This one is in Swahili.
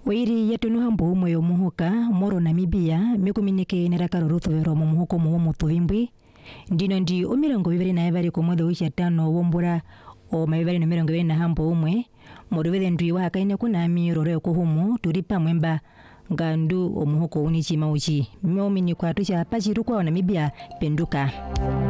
Wairi yatunu hambo umwe yomuhoka moro Namibia mekuminike nerakaro ruthuvero mumuhoko muwo mutuvimbwi ndino ndi omirongo viviri na evari kumwedhi w'ishatano wombura o maiviri na mirongo iviri na hambo umwe moruvithe ndwi wahakaine kunami roro yokuhumu turi pamwemba ngandu omuhoko unichima uchi miominikwa tucha pachirukwa wa Namibia penduka.